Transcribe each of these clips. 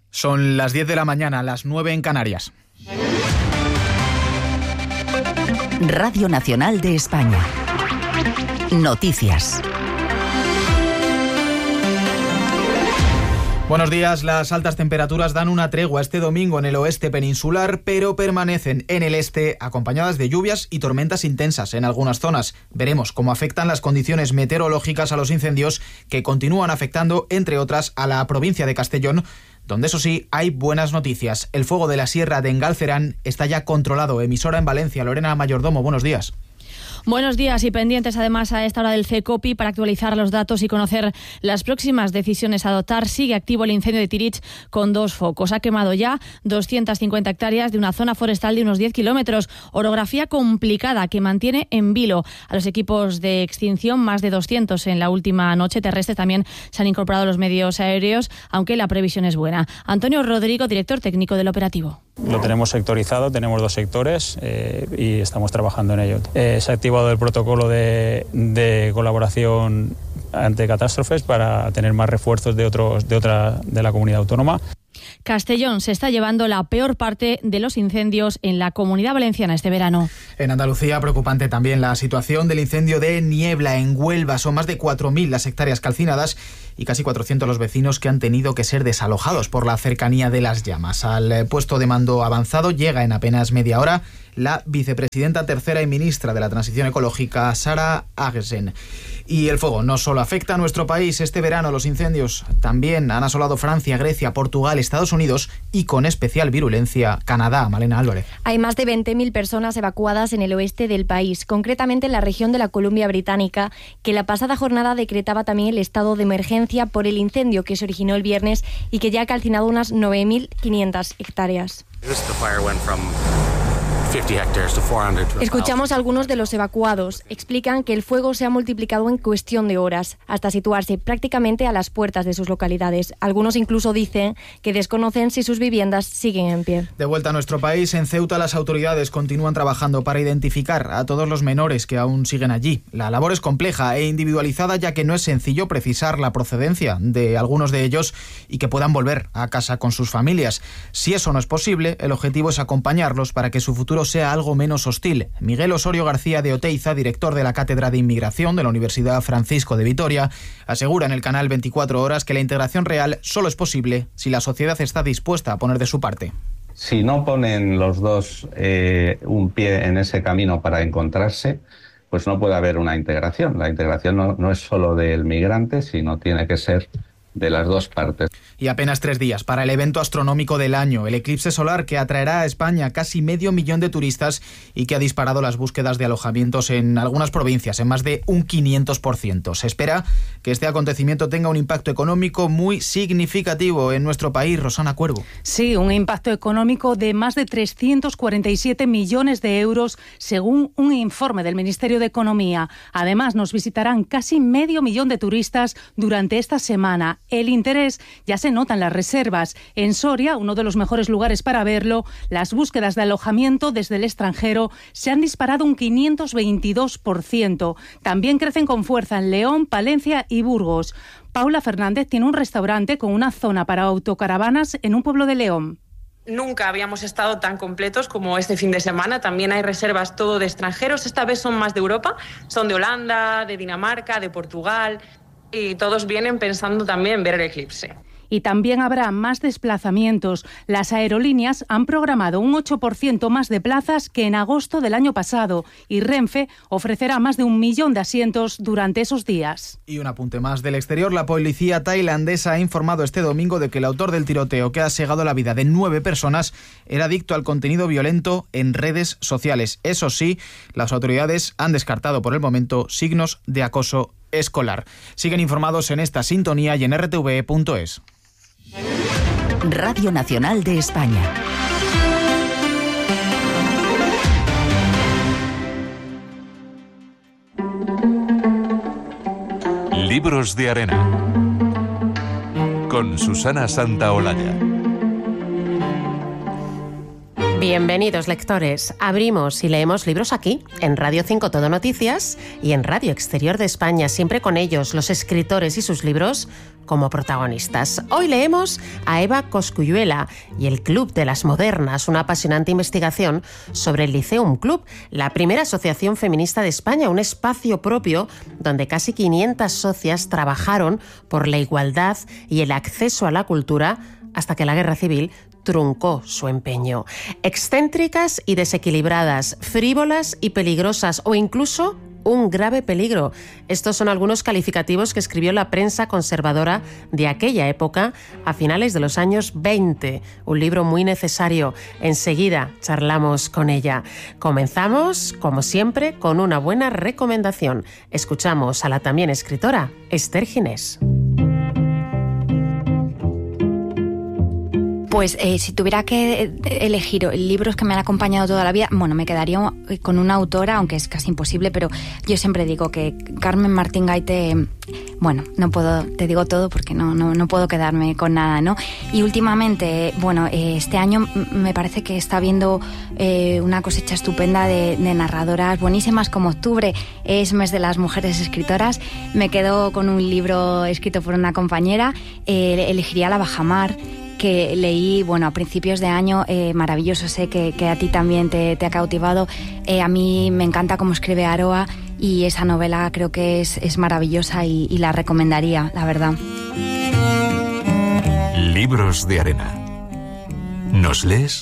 Son las 10 de la mañana, las 9 en Canarias. Radio Nacional de España. Noticias. Buenos días. Las altas temperaturas dan una tregua este domingo en el oeste peninsular, pero permanecen en el este acompañadas de lluvias y tormentas intensas en algunas zonas. Veremos cómo afectan las condiciones meteorológicas a los incendios que continúan afectando, entre otras, a la provincia de Castellón, donde eso sí, hay buenas noticias. El fuego de la sierra de Engalcerán está ya controlado. Emisora en Valencia. Lorena Mayordomo, buenos días. Buenos días y pendientes además a esta hora del CECOPI para actualizar los datos y conocer las próximas decisiones a adoptar. Sigue activo el incendio de Tirich con 2 focos. Ha quemado ya 250 hectáreas de una zona forestal de unos 10 kilómetros. Orografía complicada que mantiene en vilo a los equipos de extinción, más de 200 en la última noche. Terrestre también se han incorporado los medios aéreos, aunque la previsión es buena. Antonio Rodrigo, director técnico del operativo. Lo tenemos sectorizado, tenemos 2 sectores y estamos trabajando en ello. Se ha activado el protocolo de colaboración ante catástrofes para tener más refuerzos de la comunidad autónoma. Castellón se está llevando la peor parte de los incendios en la Comunidad Valenciana este verano. En Andalucía, preocupante también la situación del incendio de Niebla en Huelva. Son más de 4.000 las hectáreas calcinadas y casi 400 los vecinos que han tenido que ser desalojados por la cercanía de las llamas. Al puesto de mando avanzado llega en apenas media hora la vicepresidenta tercera y ministra de la Transición Ecológica, Sara Agesen. Y el fuego no solo afecta a nuestro país. Este verano los incendios también han asolado Francia, Grecia, Portugal, Estados Unidos y con especial virulencia Canadá. Malena Álvarez. Hay más de 20.000 personas evacuadas en el oeste del país, concretamente en la región de la Columbia Británica, que la pasada jornada decretaba también el estado de emergencia por el incendio que se originó el viernes y que ya ha calcinado unas 9.500 hectáreas. Escuchamos a algunos de los evacuados. Explican que el fuego se ha multiplicado en cuestión de horas, hasta situarse prácticamente a las puertas de sus localidades. Algunos incluso dicen que desconocen si sus viviendas siguen en pie. De vuelta a nuestro país, en Ceuta las autoridades continúan trabajando para identificar a todos los menores que aún siguen allí. La labor es compleja e individualizada, ya que no es sencillo precisar la procedencia de algunos de ellos y que puedan volver a casa con sus familias. Si eso no es posible, el objetivo es acompañarlos para que su futuro sea algo menos hostil. Miguel Osorio García de Oteiza, director de la Cátedra de Inmigración de la Universidad Francisco de Vitoria, asegura en el canal 24 Horas que la integración real solo es posible si la sociedad está dispuesta a poner de su parte. Si no ponen los dos un pie en ese camino para encontrarse, pues no puede haber una integración. La integración no es solo del migrante, sino tiene que ser de las dos partes. Y apenas 3 días para el evento astronómico del año, el eclipse solar, que atraerá a España casi 500.000 de turistas y que ha disparado las búsquedas de alojamientos en algunas provincias en más de un 500%. Se espera que este acontecimiento tenga un impacto económico muy significativo en nuestro país. Rosana Cuervo. Sí, un impacto económico de más de 347 millones de euros, según un informe del Ministerio de Economía. Además, nos visitarán casi 500.000 de turistas durante esta semana. El interés ya se nota en las reservas. En Soria, uno de los mejores lugares para verlo, las búsquedas de alojamiento desde el extranjero se han disparado un 522%. También crecen con fuerza en León, Palencia y Burgos. Paula Fernández tiene un restaurante con una zona para autocaravanas en un pueblo de León. Nunca habíamos estado tan completos como este fin de semana. También hay reservas todo de extranjeros. Esta vez son más de Europa. Son de Holanda, de Dinamarca, de Portugal. Y todos vienen pensando también ver el eclipse. Y también habrá más desplazamientos. Las aerolíneas han programado un 8% más de plazas que en agosto del año pasado y Renfe ofrecerá más de 1 millón de asientos durante esos días. Y un apunte más del exterior. La policía tailandesa ha informado este domingo de que el autor del tiroteo que ha segado la vida de 9 personas era adicto al contenido violento en redes sociales. Eso sí, las autoridades han descartado por el momento signos de acoso escolar. Siguen informados en esta sintonía y en rtve.es. Radio Nacional de España. Libros de arena. Con Susana Santaolalla. Bienvenidos, lectores. Abrimos y leemos libros aquí, en Radio 5 Todo Noticias y en Radio Exterior de España, siempre con ellos, los escritores y sus libros, como protagonistas. Hoy leemos a Eva Cosculluela y el Club de las Modernas, una apasionante investigación sobre el Liceum Club, la primera asociación feminista de España, un espacio propio donde casi 500 socias trabajaron por la igualdad y el acceso a la cultura hasta que la Guerra Civil truncó su empeño. Excéntricas y desequilibradas, frívolas y peligrosas, o incluso un grave peligro. Estos son algunos calificativos que escribió la prensa conservadora de aquella época a finales de los años 20. Un libro muy necesario. Enseguida charlamos con ella. Comenzamos, como siempre, con una buena recomendación. Escuchamos a la también escritora Esther Ginés. Pues si tuviera que elegir libros que me han acompañado toda la vida, bueno, me quedaría con una autora, aunque es casi imposible, pero yo siempre digo que Carmen Martín Gaite, bueno, no puedo, te digo todo porque no puedo quedarme con nada, ¿no? Y últimamente, bueno, este año me parece que está habiendo una cosecha estupenda de narradoras buenísimas, como octubre es mes de las mujeres escritoras. Me quedo con un libro escrito por una compañera, elegiría La Bajamar, que leí, bueno, a principios de año, maravilloso, sé que a ti también te ha cautivado. A mí me encanta cómo escribe Aroa y esa novela creo que es maravillosa y la recomendaría, la verdad. Libros de Arena. ¿Nos lees?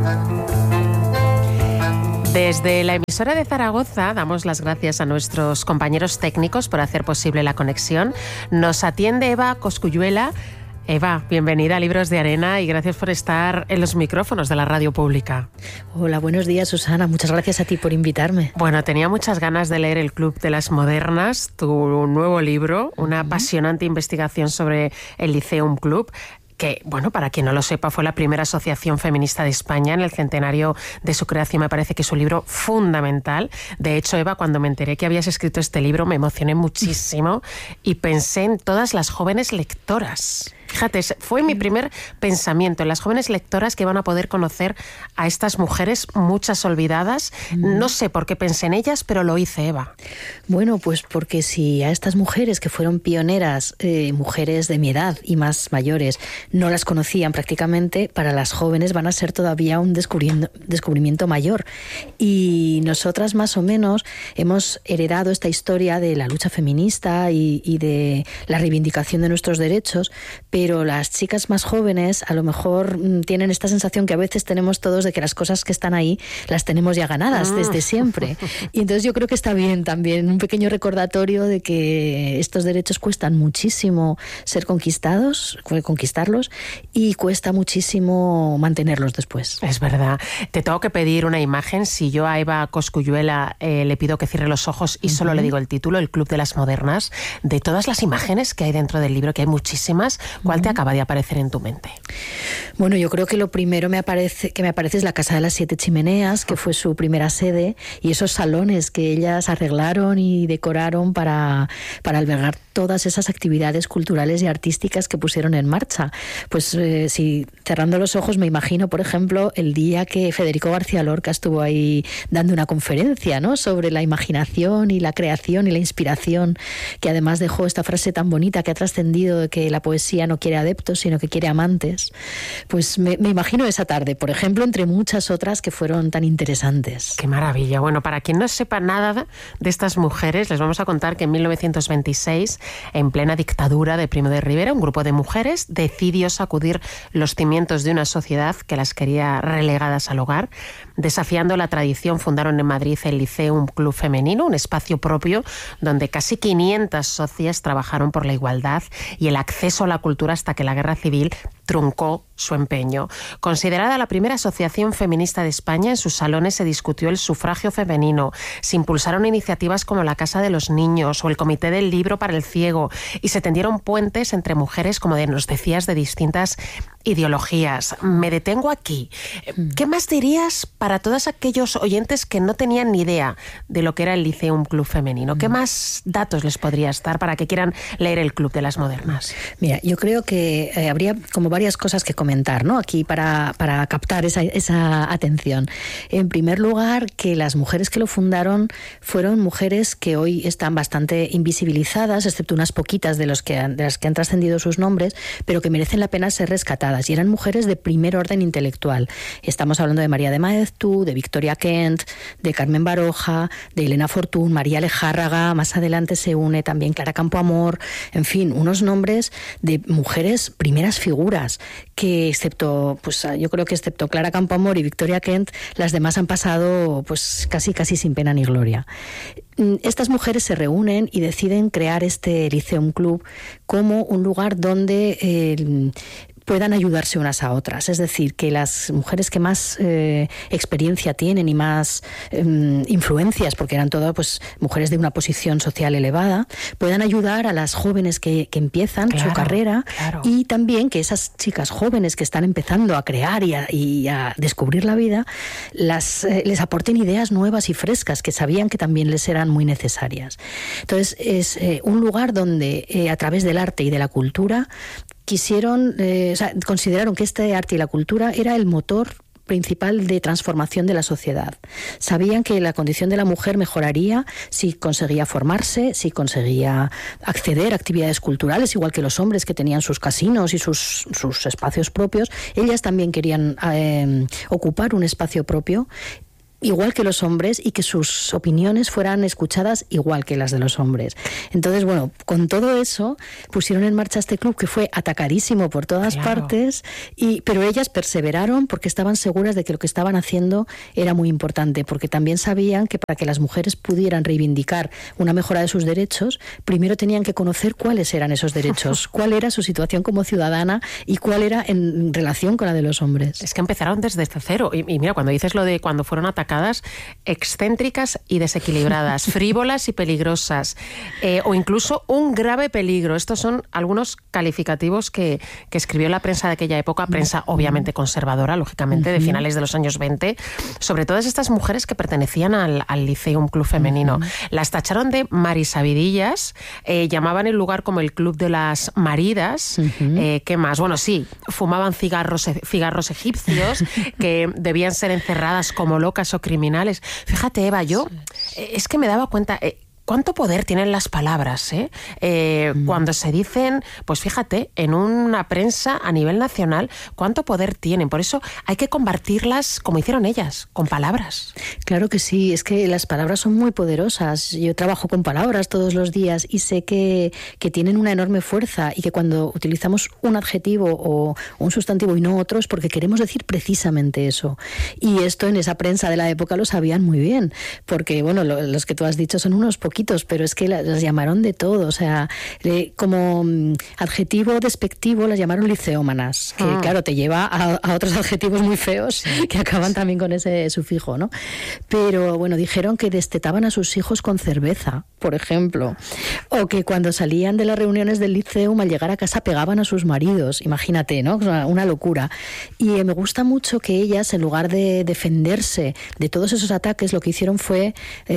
Desde la emisora de Zaragoza damos las gracias a nuestros compañeros técnicos por hacer posible la conexión. Nos atiende Eva Cosculluela. Eva, bienvenida a Libros de Arena y gracias por estar en los micrófonos de la radio pública. Hola, buenos días, Susana. Muchas gracias a ti por invitarme. Bueno, tenía muchas ganas de leer El Club de las Modernas, tu nuevo libro, una apasionante investigación sobre el Liceum Club, que, bueno, para quien no lo sepa, fue la primera asociación feminista de España en el centenario de su creación. Me parece que es un libro fundamental. De hecho, Eva, cuando me enteré que habías escrito este libro, me emocioné muchísimo y pensé en todas las jóvenes lectoras. Fíjate, fue mi primer pensamiento en las jóvenes lectoras que van a poder conocer a estas mujeres, muchas olvidadas. No sé por qué pensé en ellas, pero lo hice, Eva. Bueno, pues porque si a estas mujeres que fueron pioneras, mujeres de mi edad y más mayores, no las conocían prácticamente, para las jóvenes van a ser todavía un descubrimiento mayor. Y nosotras más o menos hemos heredado esta historia de la lucha feminista y de la reivindicación de nuestros derechos, pero las chicas más jóvenes a lo mejor tienen esta sensación que a veces tenemos todos de que las cosas que están ahí las tenemos ya ganadas desde siempre. Y entonces yo creo que está bien también un pequeño recordatorio de que estos derechos cuestan muchísimo ser conquistarlos, y cuesta muchísimo mantenerlos después. Es verdad. Te tengo que pedir una imagen. Si yo a Eva Cosculluela le pido que cierre los ojos y solo le digo el título, El Club de las Modernas, de todas las imágenes que hay dentro del libro, que hay muchísimas, ¿cuál te acaba de aparecer en tu mente? Bueno, yo creo que lo primero que me aparece es la Casa de las 7 Chimeneas, que fue su primera sede, y esos salones que ellas arreglaron y decoraron para albergar todas esas actividades culturales y artísticas que pusieron en marcha. Pues si cerrando los ojos me imagino, por ejemplo, el día que Federico García Lorca estuvo ahí dando una conferencia, ¿no?, sobre la imaginación y la creación y la inspiración, que además dejó esta frase tan bonita que ha trascendido de que la poesía no quiere adeptos, sino que quiere amantes. Pues me imagino esa tarde, por ejemplo, entre muchas otras que fueron tan interesantes. ¡Qué maravilla! Bueno, para quien no sepa nada de estas mujeres, les vamos a contar que en 1926, en plena dictadura de Primo de Rivera, un grupo de mujeres decidió sacudir los cimientos de una sociedad que las quería relegadas al hogar. Desafiando la tradición, fundaron en Madrid el Liceum Club Femenino, un espacio propio donde casi 500 socias trabajaron por la igualdad y el acceso a la cultura hasta que la Guerra Civil truncó su empeño. Considerada la primera asociación feminista de España, en sus salones se discutió el sufragio femenino, se impulsaron iniciativas como la Casa de los Niños o el Comité del Libro para el Ciego y se tendieron puentes entre mujeres, como nos decías, de distintas ideologías. Me detengo aquí. ¿Qué más dirías para todos aquellos oyentes que no tenían ni idea de lo que era el Liceum Club Femenino? ¿Qué más datos les podrías dar para que quieran leer el Club de las Modernas? Mira, yo creo que habría como varias cosas que comentar, ¿no? Aquí para captar esa atención. En primer lugar, que las mujeres que lo fundaron fueron mujeres que hoy están bastante invisibilizadas, excepto unas poquitas de las que han trascendido sus nombres, pero que merecen la pena ser rescatadas. Y eran mujeres de primer orden intelectual. Estamos hablando de María de Maeztu, de Victoria Kent, de Carmen Baroja, de Elena Fortún, María Lejárraga, más adelante se une también Clara Campoamor, en fin, unos nombres de mujeres primeras figuras que excepto, pues yo creo que excepto Clara Campoamor y Victoria Kent, las demás han pasado pues casi sin pena ni gloria. Estas mujeres se reúnen y deciden crear este Liceum Club como un lugar donde puedan ayudarse unas a otras. Es decir, que las mujeres que más experiencia tienen y más influencias, porque eran todas pues mujeres de una posición social elevada, puedan ayudar a las jóvenes que empiezan su carrera, y también que esas chicas jóvenes que están empezando a crear y a descubrir la vida, les aporten ideas nuevas y frescas que sabían que también les eran muy necesarias. Entonces, es un lugar donde a través del arte y de la cultura consideraron que este arte y la cultura era el motor principal de transformación de la sociedad. Sabían que la condición de la mujer mejoraría si conseguía formarse, si conseguía acceder a actividades culturales, igual que los hombres que tenían sus casinos y sus espacios propios. Ellas también querían ocupar un espacio propio, igual que los hombres, y que sus opiniones fueran escuchadas igual que las de los hombres. Entonces, bueno, con todo eso pusieron en marcha este club que fue atacadísimo por todas partes, pero ellas perseveraron porque estaban seguras de que lo que estaban haciendo era muy importante, porque también sabían que para que las mujeres pudieran reivindicar una mejora de sus derechos, primero tenían que conocer cuáles eran esos derechos, cuál era su situación como ciudadana y cuál era en relación con la de los hombres. Es que empezaron desde cero. Y mira, cuando dices lo de cuando fueron atacadas, excéntricas y desequilibradas, frívolas y peligrosas, o incluso un grave peligro. Estos son algunos calificativos que escribió la prensa de aquella época, prensa obviamente conservadora, lógicamente, de finales de los años 20, sobre todas estas mujeres que pertenecían al Liceum Club Femenino. Las tacharon de marisabidillas, llamaban el lugar como el Club de las Maridas. ¿Qué más? Bueno, sí, fumaban cigarros egipcios que debían ser encerradas como locas o criminales. Fíjate, Eva, yo es que me daba cuenta cuánto poder tienen las palabras, cuando se dicen, pues fíjate, en una prensa a nivel nacional, cuánto poder tienen. Por eso hay que combatirlas como hicieron ellas, con palabras. Claro que sí, es que las palabras son muy poderosas. Yo trabajo con palabras todos los días y sé que tienen una enorme fuerza, y que cuando utilizamos un adjetivo o un sustantivo y no otros, porque queremos decir precisamente eso. Y esto en esa prensa de la época lo sabían muy bien, porque bueno, los que tú has dicho son unos poquitos, pero es que las llamaron de todo. O sea, como adjetivo despectivo las llamaron liceómanas, que claro, te lleva a otros adjetivos muy feos que acaban también con ese sufijo, ¿no? Pero bueno, dijeron que destetaban a sus hijos con cerveza, por ejemplo, o que cuando salían de las reuniones del liceum, al llegar a casa pegaban a sus maridos. Imagínate, ¿no? Una locura. Y me gusta mucho que ellas, en lugar de defenderse de todos esos ataques, lo que hicieron fue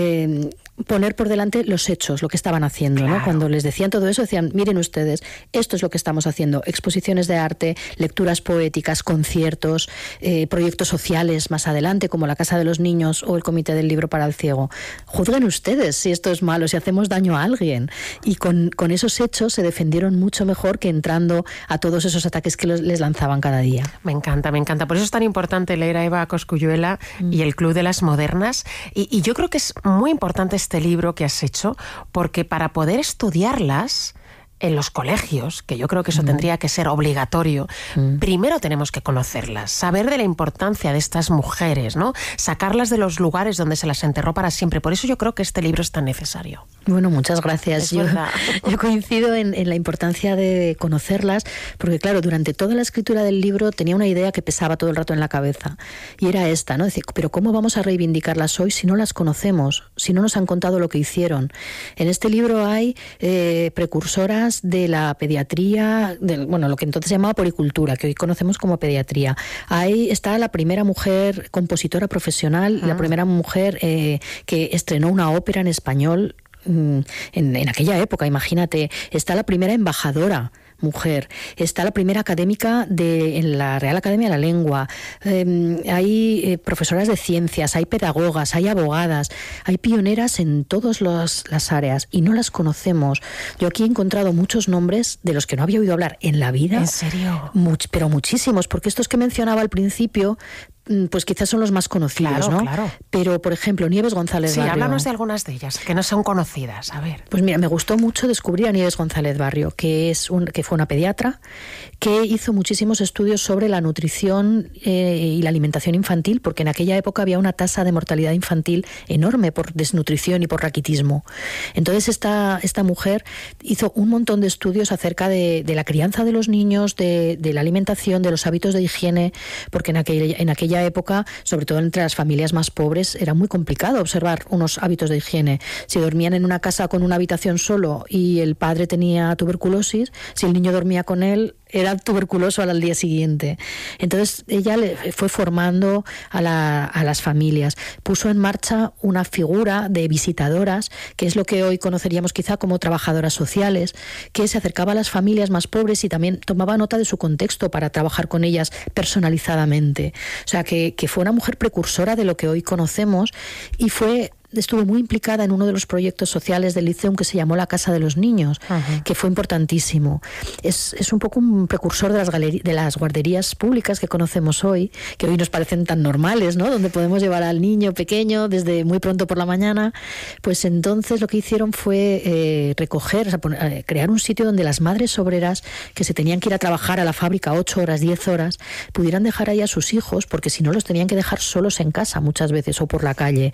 poner por delante los hechos, lo que estaban haciendo, ¿no? Cuando les decían todo eso, decían, miren ustedes, esto es lo que estamos haciendo: exposiciones de arte, lecturas poéticas, conciertos, proyectos sociales más adelante, como la Casa de los Niños o el Comité del Libro para el Ciego. Juzguen ustedes si esto es malo, si hacemos daño a alguien. Y con esos hechos se defendieron mucho mejor que entrando a todos esos ataques que les lanzaban cada día. Me encanta, me encanta. Por eso es tan importante leer a Eva Cosculluela y el Club de las Modernas. Y yo creo que es muy importante este libro que has hecho, porque para poder estudiarlas en los colegios, que yo creo que eso tendría que ser obligatorio, primero tenemos que conocerlas, saber de la importancia de estas mujeres, ¿no? Sacarlas de los lugares donde se las enterró para siempre. Por eso yo creo que este libro es tan necesario. Bueno, muchas gracias. Yo coincido en la importancia de conocerlas, porque claro, durante toda la escritura del libro tenía una idea que pesaba todo el rato en la cabeza, y era esta, ¿no? Decir, pero ¿cómo vamos a reivindicarlas hoy si no las conocemos, si no nos han contado lo que hicieron? En este libro hay precursoras pioneras de la pediatría, lo que entonces se llamaba puericultura, que hoy conocemos como pediatría. Ahí está la primera mujer compositora profesional, la primera mujer que estrenó una ópera en español en aquella época, imagínate. Está la primera embajadora mujer, está la primera académica en la Real Academia de la Lengua, hay profesoras de ciencias, hay pedagogas, hay abogadas, hay pioneras en todas las áreas y no las conocemos. Yo aquí he encontrado muchos nombres de los que no había oído hablar en la vida. ¿En serio? Pero muchísimos, porque estos que mencionaba al principio pues quizás son los más conocidos, claro, ¿no? Claro. Pero, por ejemplo, Nieves González Barrio. Sí, háblanos de algunas de ellas, que no son conocidas, a ver. Pues mira, me gustó mucho descubrir a Nieves González Barrio, que fue una pediatra, que hizo muchísimos estudios sobre la nutrición y la alimentación infantil, porque en aquella época había una tasa de mortalidad infantil enorme por desnutrición y por raquitismo. Entonces esta mujer hizo un montón de estudios acerca de la crianza de los niños, de la alimentación, de los hábitos de higiene, porque en aquella época, sobre todo entre las familias más pobres, era muy complicado observar unos hábitos de higiene. Si dormían en una casa con una habitación solo y el padre tenía tuberculosis, si el niño dormía con él, era tuberculoso al día siguiente. Entonces ella le fue formando a las familias. Puso en marcha una figura de visitadoras, que es lo que hoy conoceríamos quizá como trabajadoras sociales, que se acercaba a las familias más pobres y también tomaba nota de su contexto para trabajar con ellas personalizadamente. O sea, que fue una mujer precursora de lo que hoy conocemos y estuvo muy implicada en uno de los proyectos sociales del Liceum que se llamó la Casa de los Niños, que fue importantísimo. Es un poco un precursor de las guarderías públicas que conocemos hoy, que hoy nos parecen tan normales, ¿no? Donde podemos llevar al niño pequeño desde muy pronto por la mañana. Pues entonces lo que hicieron fue crear un sitio donde las madres obreras que se tenían que ir a trabajar a la fábrica 8 horas, 10 horas, pudieran dejar ahí a sus hijos, porque si no los tenían que dejar solos en casa muchas veces o por la calle.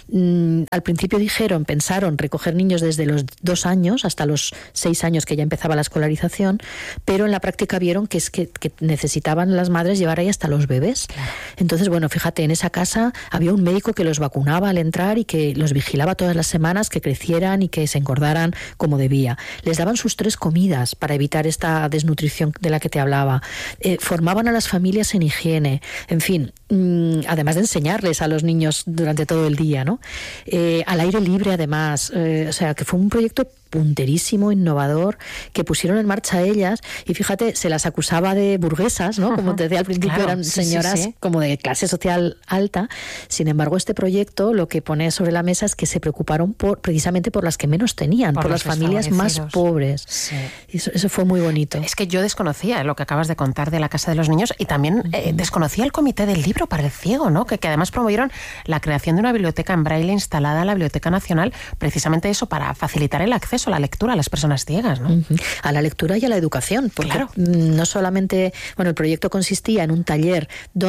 Al principio pensaron recoger niños desde los 2 años hasta los 6 años, que ya empezaba la escolarización, pero en la práctica vieron que necesitaban las madres llevar ahí hasta los bebés. Claro. Entonces, fíjate, en esa casa había un médico que los vacunaba al entrar y que los vigilaba todas las semanas, que crecieran y que se engordaran como debía. Les daban sus 3 comidas para evitar esta desnutrición de la que te hablaba. Formaban a las familias en higiene, en fin, además de enseñarles a los niños durante todo el día, ¿no? Al aire libre, además, o sea, que fue un proyecto punterísimo, innovador, que pusieron en marcha ellas, y fíjate, se las acusaba de burguesas, ¿no? Como te decía al principio, claro, eran señoras como de clase social alta. Sin embargo, este proyecto lo que pone sobre la mesa es que se preocuparon precisamente por las que menos tenían, por las familias más pobres. Sí. Y eso fue muy bonito. Es que yo desconocía lo que acabas de contar de la Casa de los Niños y también desconocía el Comité del Libro para el Ciego, ¿no? Que además promovieron la creación de una biblioteca en braille instalada en la Biblioteca Nacional, precisamente eso, para facilitar el acceso a la lectura a las personas ciegas, ¿no? A la lectura y a la educación, porque claro, no solamente, el proyecto consistía en un taller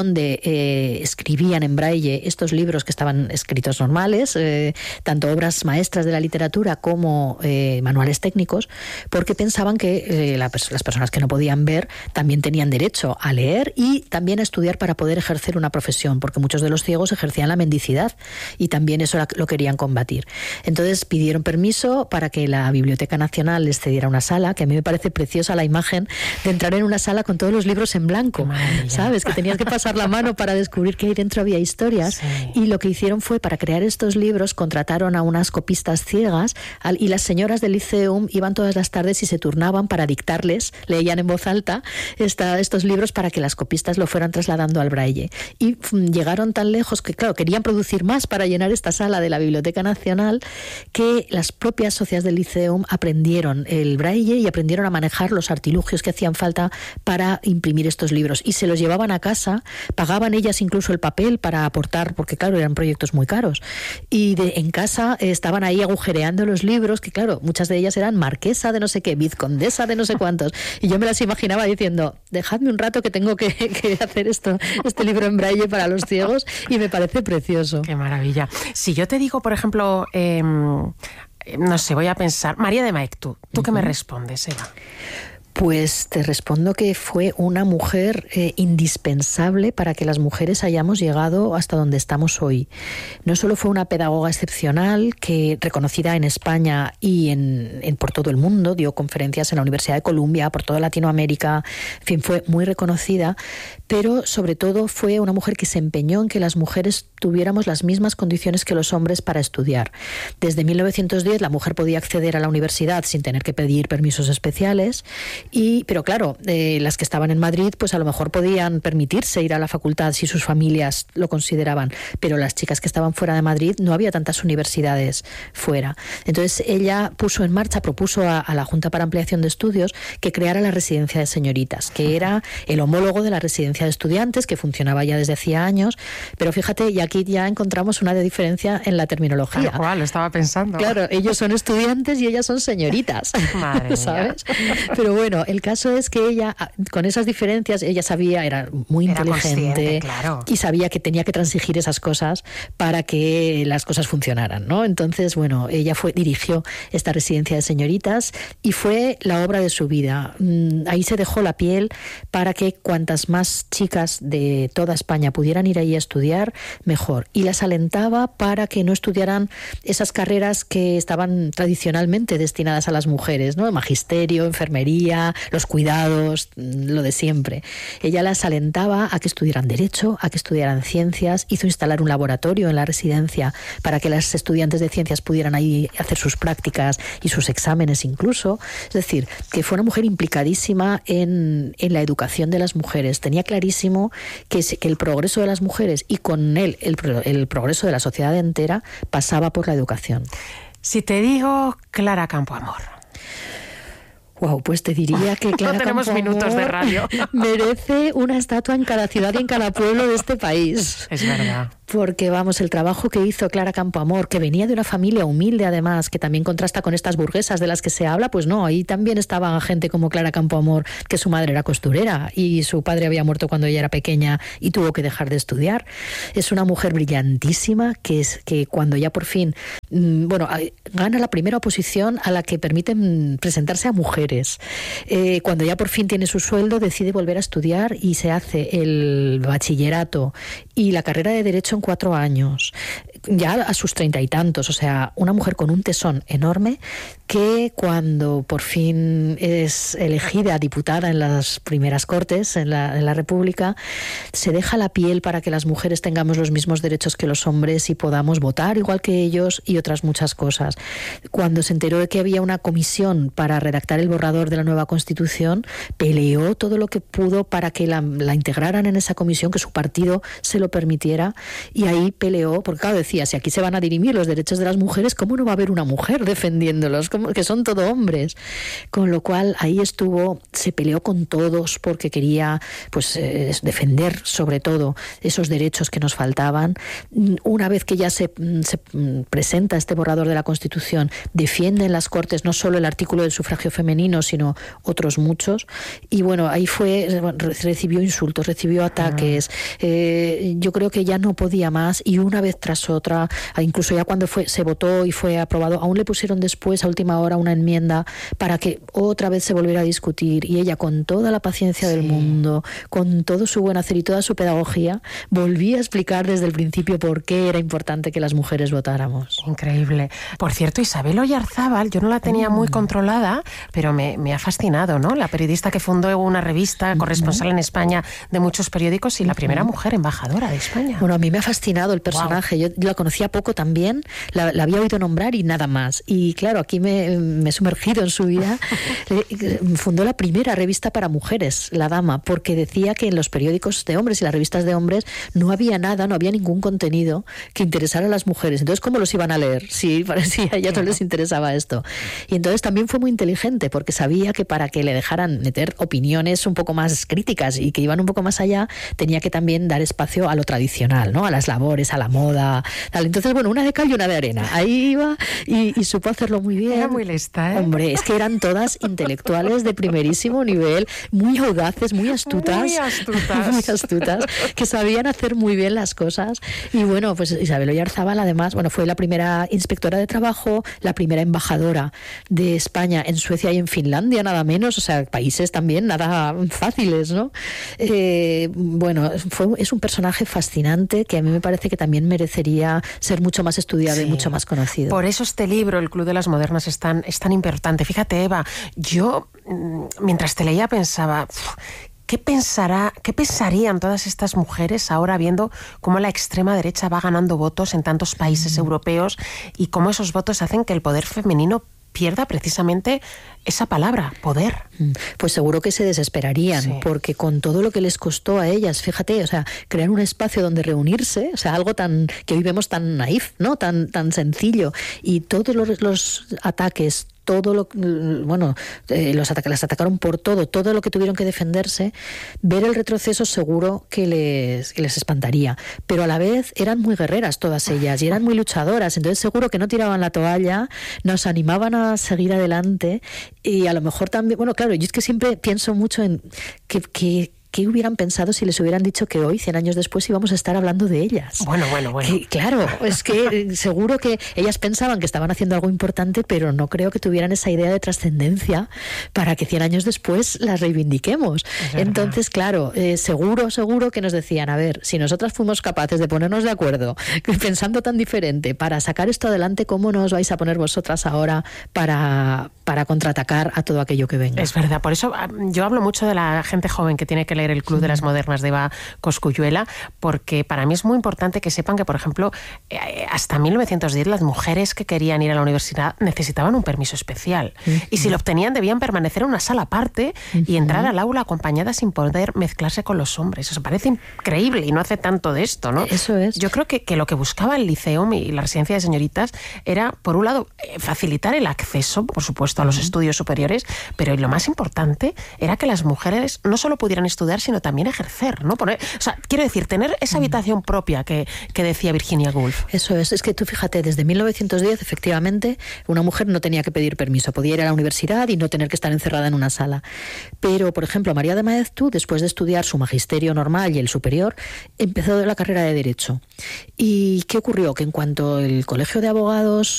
donde escribían en braille estos libros que estaban escritos normales, tanto obras maestras de la literatura como manuales técnicos, porque pensaban que las personas que no podían ver también tenían derecho a leer y también a estudiar para poder ejercer una profesión, porque muchos de los ciegos ejercían la mendicidad y también eso lo querían combatir. Entonces pidieron permiso para que la Biblioteca Nacional les cediera una sala, que a mí me parece preciosa la imagen de entrar en una sala con todos los libros en blanco, ¿sabes? Que tenías que pasar la mano para descubrir que ahí dentro había historias. Sí. Y lo que hicieron fue, para crear estos libros, contrataron a unas copistas ciegas y las señoras del Liceum iban todas las tardes y se turnaban para dictarles, leían en voz alta estos libros para que las copistas lo fueran trasladando al braille. Y llegaron tan lejos que, claro, querían producir más para llenar esta sala de la Biblioteca Nacional, que las propias socias del Liceum aprendieron el braille y aprendieron a manejar los artilugios que hacían falta para imprimir estos libros. Y se los llevaban a casa, pagaban ellas incluso el papel para aportar, porque claro, eran proyectos muy caros. Y en casa estaban ahí agujereando los libros, que claro, muchas de ellas eran marquesa de no sé qué, vizcondesa de no sé cuántos. Y yo me las imaginaba diciendo, dejadme un rato que tengo que hacer este libro en braille para los ciegos, y me parece precioso. Qué maravilla. Si yo te digo, por ejemplo, no sé, voy a pensar, María de Maeztu, ¿tú qué me respondes, Eva? Pues te respondo que fue una mujer indispensable para que las mujeres hayamos llegado hasta donde estamos hoy. No solo fue una pedagoga excepcional, que reconocida en España y por todo el mundo, dio conferencias en la Universidad de Columbia, por toda Latinoamérica, en fin, fue muy reconocida, pero sobre todo fue una mujer que se empeñó en que las mujeres tuviéramos las mismas condiciones que los hombres para estudiar. Desde 1910 la mujer podía acceder a la universidad sin tener que pedir permisos especiales. Pero claro, las que estaban en Madrid pues a lo mejor podían permitirse ir a la facultad si sus familias lo consideraban, pero las chicas que estaban fuera de Madrid no había tantas universidades fuera. Entonces ella propuso a la Junta para Ampliación de Estudios que creara la residencia de señoritas, que era el homólogo de la residencia de estudiantes, que funcionaba ya desde hacía años, pero fíjate, y aquí ya encontramos una diferencia en la terminología. Tal cual, lo estaba pensando. Claro, ellos son estudiantes y ellas son señoritas. Madre ¿sabes? Pero bueno, el caso es que ella, con esas diferencias, ella sabía, era muy inteligente, claro, y sabía que tenía que transigir esas cosas para que las cosas funcionaran, ¿no? Entonces, bueno, ella dirigió esta residencia de señoritas y fue la obra de su vida. Ahí se dejó la piel para que cuantas más chicas de toda España pudieran ir ahí a estudiar, mejor. Y las alentaba para que no estudiaran esas carreras que estaban tradicionalmente destinadas a las mujeres, ¿no? Magisterio, enfermería, los cuidados, lo de siempre. Ella las alentaba a que estudiaran Derecho, a que estudiaran Ciencias, hizo instalar un laboratorio en la residencia para que las estudiantes de Ciencias pudieran ahí hacer sus prácticas y sus exámenes incluso. Es decir, que fue una mujer implicadísima en la educación de las mujeres. Tenía clarísimo que el progreso de las mujeres y con él el progreso de la sociedad entera pasaba por la educación. Si te digo Clara Campoamor. Wow, pues te diría que Clara no tenemos Campoamor minutos de radio. merece una estatua en cada ciudad y en cada pueblo de este país. Es verdad. Porque, vamos, el trabajo que hizo Clara Campoamor, que venía de una familia humilde además, que también contrasta con estas burguesas de las que se habla, pues no, ahí también estaba gente como Clara Campoamor, que su madre era costurera y su padre había muerto cuando ella era pequeña y tuvo que dejar de estudiar. Es una mujer brillantísima que cuando ya por fin, gana la primera oposición a la que permiten presentarse a mujeres. Cuando ya por fin tiene su sueldo, decide volver a estudiar y se hace el bachillerato y la carrera de Derecho en 4 años, ya a sus 30 y tantos. O sea, una mujer con un tesón enorme que cuando por fin es elegida diputada en las primeras Cortes en la República, se deja la piel para que las mujeres tengamos los mismos derechos que los hombres y podamos votar igual que ellos y otras muchas cosas. Cuando se enteró de que había una comisión para redactar el borrador de la nueva Constitución, peleó todo lo que pudo para que la integraran en esa comisión, que su partido se lo permitiera, y ahí peleó, porque claro, decía, si aquí se van a dirimir los derechos de las mujeres, ¿cómo no va a haber una mujer defendiéndolos? Que son todo hombres. Con lo cual ahí estuvo, se peleó con todos porque quería defender sobre todo esos derechos que nos faltaban. Una vez que ya se presenta este borrador de la Constitución, defiende en las Cortes no solo el artículo del sufragio femenino, sino otros muchos. Y bueno, ahí recibió insultos, recibió ataques. Yo creo que ya no podía más y una vez tras otra, incluso ya cuando se votó y fue aprobado, aún le pusieron después a última hora una enmienda para que otra vez se volviera a discutir, y ella con toda la paciencia del mundo, con todo su buen hacer y toda su pedagogía, volvía a explicar desde el principio por qué era importante que las mujeres votáramos. Increíble. Por cierto, Isabel Oyarzábal, yo no la tenía muy controlada, pero me ha fascinado, ¿no? La periodista que fundó una revista, corresponsal en España de muchos periódicos y la primera mujer embajadora de España. Bueno, a mí me ha fascinado el personaje. Wow. Yo la conocía poco también, la había oído nombrar y nada más. Y claro, aquí me he sumergido en su vida. Fundó la primera revista para mujeres, La Dama, porque decía que en los periódicos de hombres y las revistas de hombres no había ningún contenido que interesara a las mujeres. Entonces, ¿cómo los iban a leer si a ellas no les interesaba esto? Y entonces también fue muy inteligente, porque sabía que para que le dejaran meter opiniones un poco más críticas y que iban un poco más allá, tenía que también dar espacio a lo tradicional, ¿no? A las labores, a la moda, Entonces, bueno, una de cal y una de arena. Ahí iba y supo hacerlo muy bien. Era muy lista, ¿eh? Hombre, es que eran todas intelectuales de primerísimo nivel, muy audaces, muy astutas. Muy astutas, que sabían hacer muy bien las cosas. Y bueno, pues Isabel Oyarzábal, además, bueno, fue la primera inspectora de trabajo, la primera embajadora de España en Suecia y en Finlandia, nada menos, o sea, países también nada fáciles, ¿no? Bueno, es un personaje fascinante que a mí me parece que también merecería ser mucho más estudiado y mucho más conocido. Por eso este libro, El Club de las Modernas, es tan importante. Fíjate, Eva, yo mientras te leía pensaba, ¿qué pensarían todas estas mujeres ahora viendo cómo la extrema derecha va ganando votos en tantos países europeos y cómo esos votos hacen que el poder femenino pierda precisamente esa palabra, poder? Pues seguro que se desesperarían, porque con todo lo que les costó a ellas, fíjate, o sea, crear un espacio donde reunirse, o sea, algo tan que hoy vemos tan naif, ¿no? Tan sencillo, y todos los ataques, todo lo, bueno, las atacaron por todo lo que tuvieron que defenderse. Ver el retroceso seguro que les espantaría, pero a la vez eran muy guerreras todas ellas y eran muy luchadoras, entonces seguro que no tiraban la toalla, nos animaban a seguir adelante. Y a lo mejor también, bueno, claro, yo es que siempre pienso mucho en ¿qué hubieran pensado si les hubieran dicho que hoy, 100 años después, íbamos a estar hablando de ellas? Bueno. Claro, es que seguro que ellas pensaban que estaban haciendo algo importante, pero no creo que tuvieran esa idea de trascendencia para que 100 años después las reivindiquemos. Entonces, claro, seguro que nos decían, a ver, si nosotras fuimos capaces de ponernos de acuerdo, pensando tan diferente, para sacar esto adelante, ¿cómo no os vais a poner vosotras ahora para contraatacar a todo aquello que venga? Es verdad, por eso yo hablo mucho de la gente joven que tiene que leer El Club de las Modernas de Eva Cosculluela, porque para mí es muy importante que sepan que, por ejemplo, hasta 1910 las mujeres que querían ir a la universidad necesitaban un permiso especial, y si lo obtenían debían permanecer en una sala aparte y entrar al aula acompañadas sin poder mezclarse con los hombres. Eso parece increíble y no hace tanto de esto, ¿no? Eso es. Yo creo que lo que buscaba el Liceum y la residencia de señoritas era, por un lado, facilitar el acceso, por supuesto, a los estudios superiores, pero lo más importante era que las mujeres no solo pudieran estudiar, sino también ejercer, ¿no? Quiero decir, tener esa habitación propia que decía Virginia Woolf. Eso es que tú fíjate, desde 1910, efectivamente, una mujer no tenía que pedir permiso, podía ir a la universidad y no tener que estar encerrada en una sala. Pero, por ejemplo, María de Maeztu, después de estudiar su magisterio normal y el superior, empezó la carrera de Derecho. ¿Y qué ocurrió? Que en cuanto el Colegio de Abogados